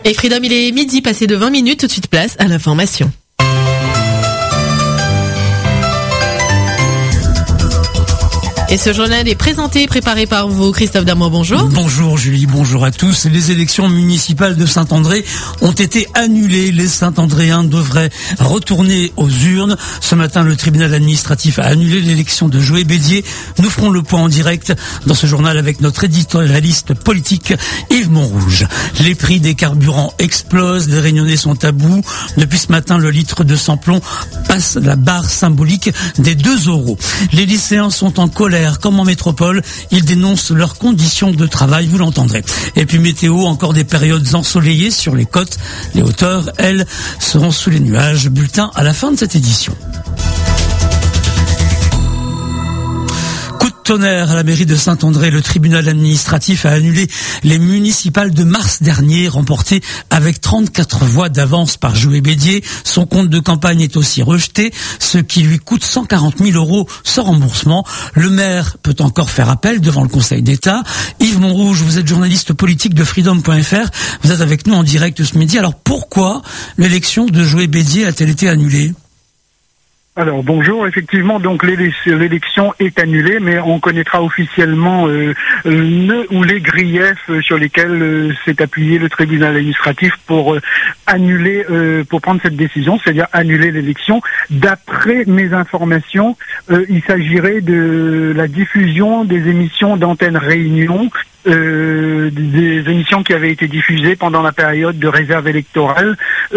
Et Freedom, il est midi, passé de 20 minutes, tout de suite place à l'information. Et ce journal est présenté et préparé par vous, Christophe Damois, bonjour. Bonjour Julie, bonjour à tous. Les élections municipales de Saint-André ont été annulées. Les Saint-Andréens devraient retourner aux urnes. Ce matin, le tribunal administratif a annulé l'élection de Joël Bédier. Nous ferons le point en direct dans ce journal avec notre éditorialiste politique Yves Montrouge. Les prix des carburants explosent, les Réunionnais sont à bout. Depuis ce matin, le litre de sans-plomb passe la barre symbolique des 2 €. Les lycéens sont en colère. Comme en métropole, ils dénoncent leurs conditions de travail, vous l'entendrez. Et puis météo, encore des périodes ensoleillées sur les côtes. Les hauteurs, elles, seront sous les nuages. Bulletin à la fin de cette édition. Tonnerre à la mairie de Saint-André, le tribunal administratif a annulé les municipales de mars dernier, remportées avec 34 voix d'avance par Joël Bédier. Son compte de campagne est aussi rejeté, ce qui lui coûte 140 000 € sans remboursement. Le maire peut encore faire appel devant le Conseil d'État. Yves Montrouge, vous êtes journaliste politique de Freedom.fr. Vous êtes avec nous en direct ce midi. Alors pourquoi l'élection de Joël Bédier a-t-elle été annulée ? Alors bonjour, effectivement, donc l'élection est annulée, mais on connaîtra officiellement les griefs sur lesquels s'est appuyé le tribunal administratif pour annuler, pour prendre cette décision, c'est-à-dire annuler l'élection. D'après mes informations, il s'agirait de la diffusion des émissions d'Antenne Réunion, des émissions qui avaient été diffusées pendant la période de réserve électorale,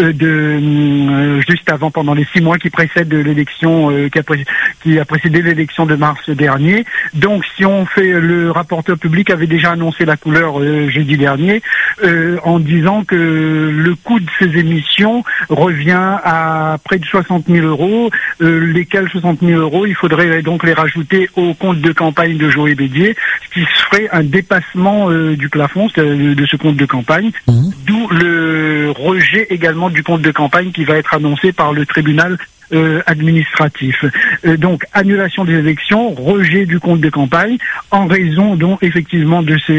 juste avant, pendant les 6 mois qui précèdent l'élection, qui a précédé l'élection de mars dernier. Donc, si on fait, le rapporteur public avait déjà annoncé la couleur jeudi dernier, en disant que le coût de ces émissions revient à près de 60 000 €, lesquels 60 000 €, il faudrait donc les rajouter au compte de campagne de Joël Bédier, ce qui ferait un dépassement du plafond de ce compte de campagne, d'où le rejet également du compte de campagne qui va être annoncé par le tribunal administratif. Donc annulation des élections, rejet du compte de campagne en raison donc effectivement de ces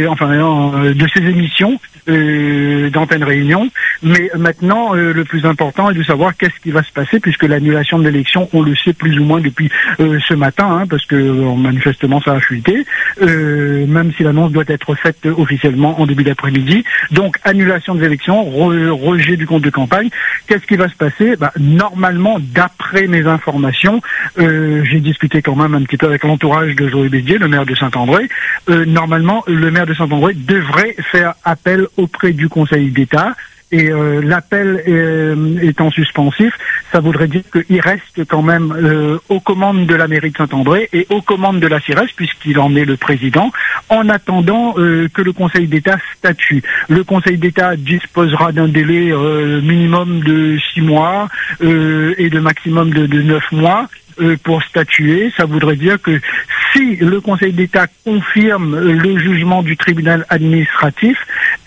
émissions d'Antenne Réunion. Mais maintenant le plus important est de savoir qu'est-ce qui va se passer, puisque l'annulation de l'élection, on le sait plus ou moins depuis ce matin, parce que manifestement ça a fuité, même si l'annonce doit être faite officiellement en début d'après-midi. Donc annulation des élections, rejet du compte de campagne. Qu'est-ce qui va se passer? Normalement, d'après mes informations, j'ai discuté quand même un petit peu avec l'entourage de Joël Bédier, le maire de Saint-André. Normalement, le maire de Saint-André devrait faire appel auprès du Conseil d'État. Et l'appel étant suspensif, ça voudrait dire qu'il reste quand même aux commandes de la mairie de Saint-André et aux commandes de la CIRES, puisqu'il en est le président, en attendant que le Conseil d'État statue. Le Conseil d'État disposera d'un délai minimum de 6 mois et de maximum de 9 mois pour statuer. Ça voudrait dire que si le Conseil d'État confirme le jugement du tribunal administratif,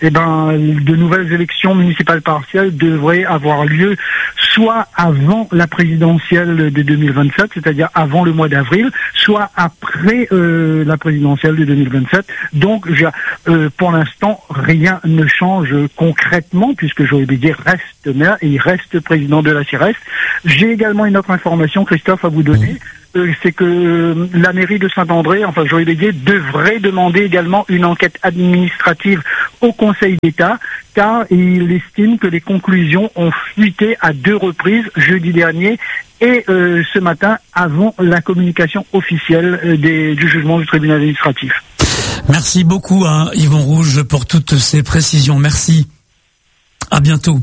de nouvelles élections municipales partielles devraient avoir lieu soit avant la présidentielle de 2027, c'est-à-dire avant le mois d'avril, soit après la présidentielle de 2027. Donc, pour l'instant, rien ne change concrètement, puisque Joël Bédier reste maire et il reste président de la CIRES. J'ai également une autre information, Christophe, à vous donner. C'est que la mairie de Saint-André, Joël Bédier, devrait demander également une enquête administrative au Conseil d'État, car il estime que les conclusions ont fuité à 2 reprises, jeudi dernier et ce matin, avant la communication officielle du jugement du tribunal administratif. Merci beaucoup, Yves Montrouge, pour toutes ces précisions. Merci. À bientôt.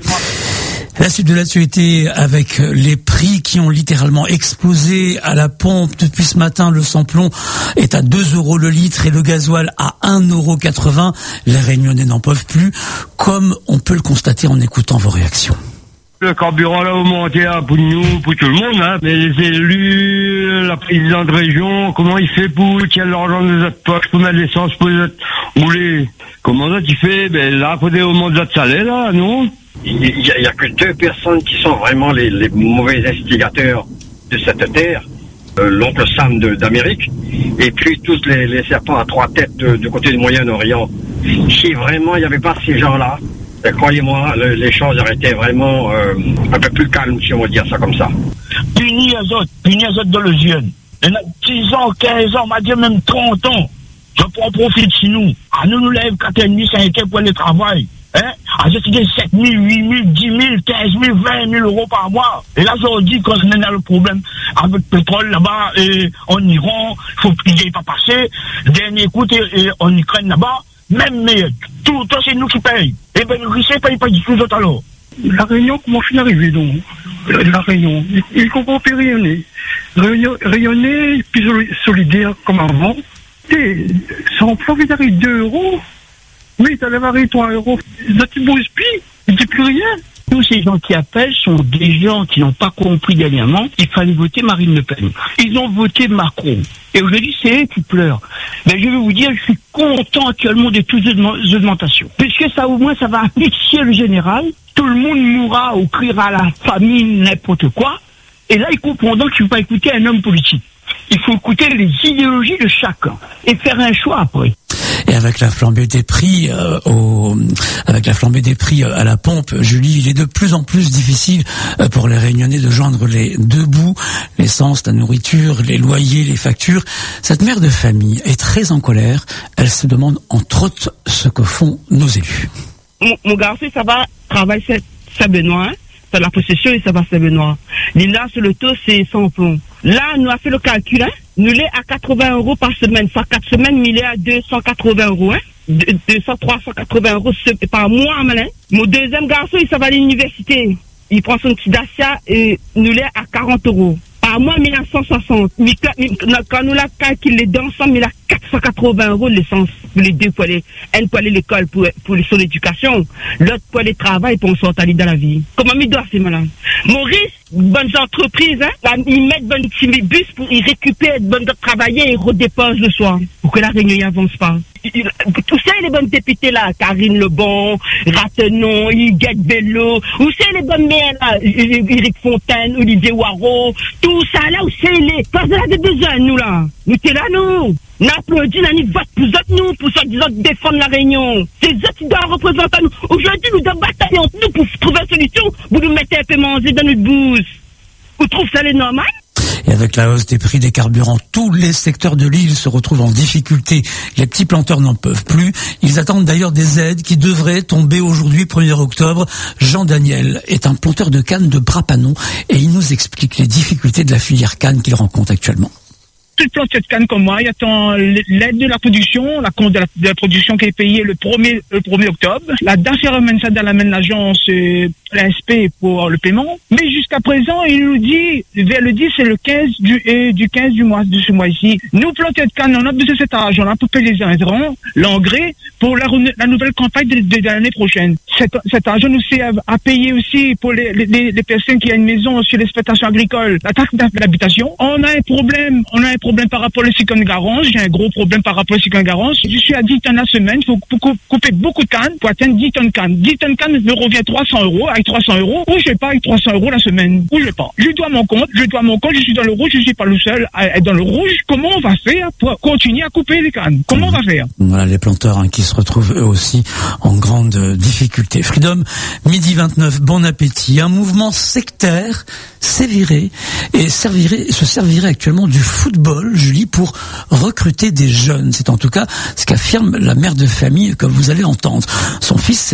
La suite de l'actualité avec les prix qui ont littéralement explosé à la pompe depuis ce matin. Le sans-plomb est à 2 € le litre et le gasoil à 1,80 €. Les Réunionnais n'en peuvent plus, comme on peut le constater en écoutant vos réactions. Le carburant a augmenté pour nous, pour tout le monde, mais les élus, la présidente de région, comment il fait pour tirer l'argent de notre poche, pour mettre l'essence, pour rouler? Comment ça tu fais? Là, il faut des augments de salaire, là, non? Il y a que 2 personnes qui sont vraiment les mauvais instigateurs de cette terre. L'oncle Sam d'Amérique, et puis tous les serpents à 3 têtes du côté du Moyen-Orient. Si vraiment il n'y avait pas ces gens-là, Et croyez-moi, les choses auraient été vraiment un peu plus calmes, si on va dire ça comme ça. Punir les autres dans le jeune. Il y en a 10 ans, 15 ans, on va dire même 30 ans. Je prends profit de chez nous. À nous lève 4,5, 5 pour le travail. Hein? À je dis 7 000, 8 000, 10 000, 15 000, 20 000 euros par mois. Et là, je dis qu'on a le problème avec le pétrole là-bas, et en Iran, il faut qu'il n'y ait pas passé. Dernier coup, et en Ukraine là-bas, même, mais tout le temps, c'est nous qui payons. Et bien, le riche ne paye pas du tout d'autre alors. La Réunion, comment je suis arrivé donc? La Réunion, il ne comprend plus rayonner. Rayonner, plus solidaire comme avant. Son profit d'arriver 2 euros. Oui, t'as démarré 3 euros. Là, tu bouges plus. Il ne dit plus rien. Tous ces gens qui appellent sont des gens qui n'ont pas compris dernièrement qu'il fallait voter Marine Le Pen. Ils ont voté Macron. Et aujourd'hui, c'est eux qui pleurent. Mais je vais vous dire, je suis content actuellement de toutes les augmentations. Puisque ça, au moins, ça va asfixier le général. Tout le monde mourra ou criera à la famine, n'importe quoi. Et là, ils comprendront qu'il ne faut pas écouter un homme politique. Il faut écouter les idéologies de chacun et faire un choix après. Et avec la flambée des prix à la pompe, Julie, il est de plus en plus difficile pour les Réunionnais de joindre les deux bouts, l'essence, la nourriture, les loyers, les factures. Cette mère de famille est très en colère. Elle se demande entre autres ce que font nos élus. Mon garçon, ça va travailler Saint-Benoît, c'est la possession et ça va Saint-Benoît. Là, sur le taux, c'est sans plomb. Là, nous avons fait le calcul, hein. Nous l'est à 80 euros par semaine. Ça, 4 semaines, il est à 280 euros, hein. 200, 380 euros par mois, malin. Mon deuxième garçon, il s'en va à l'université. Il prend son petit Dacia et nous l'est à 40 euros. Par mois, 1160. Quand nous la calculons d'ensemble, il a 480 euros de l'essence pour les deux, pour aller à l'école, pour son éducation. L'autre pour aller travailler, pour sortir dans la vie. Comment il doit faire, malin? Maurice, bonnes entreprises, hein. Ils mettent bonnes petits bus pour y récupérer, bonnes travailler et redéposent le soir. Pour que la Réunion n'avance pas. Tout ça, les bonnes députés là, Karine Lebon, Ratenon, Huguette Bello, où c'est les bonnes maires là, Éric Fontaine, Olivier Waro, tout ça là, où c'est les, parce que là, des besoins, nous là. Nous, t'es là, nous. N'applaudit, n'a ni vote pour nous, pour soi-disant défendre la Réunion. C'est eux qui doivent représenter nous. Aujourd'hui, nous devons batailler entre nous pour trouver une solution, vous nous mettez un peu manger dans notre bouche. Vous trouvez ça les normal? Et avec la hausse des prix des carburants, tous les secteurs de l'île se retrouvent en difficulté. Les petits planteurs n'en peuvent plus. Ils attendent d'ailleurs des aides qui devraient tomber aujourd'hui, 1er octobre. Jean Daniel est un planteur de canne de Brapanon et il nous explique les difficultés de la filière canne qu'il rencontre actuellement. Toute planteur de canne comme moi, il attend l'aide de la production, la compte de la production qui est payée le 1er octobre. La DAF ramène ça dans l'agence l'ASP pour le paiement. Mais jusqu'à présent, il nous dit, vers le 10, c'est le 15 du 15 du mois, de ce mois-ci. Nous, planteurs de canne, on a besoin de cet argent-là pour payer les intrants, l'engrais, pour la nouvelle campagne de l'année prochaine. Cet argent nous sert à payer aussi pour les personnes qui ont une maison sur l'exploitation agricole, la taxe d'habitation. On a un problème par rapport au cyclone Garance. J'ai un gros problème par rapport au cyclone Garance. Je suis à 10 tonnes la semaine. Il faut couper beaucoup de cannes pour atteindre 10 tonnes de cannes. 10 tonnes de cannes me revient 300 euros. Avec 300 euros, ou je vais pas avec 300 euros la semaine. Ou je vais pas. Je dois mon compte. Je suis dans le rouge. Je suis pas le seul à être dans le rouge. Comment on va faire pour continuer à couper les cannes? Comment on va faire? Voilà les planteurs qui se retrouvent eux aussi en grande difficulté. Freedom, midi 29, bon appétit. Un mouvement sectaire se servirait actuellement du football, Julie, pour recruter des jeunes. C'est en tout cas ce qu'affirme la mère de famille que vous allez entendre. Son fils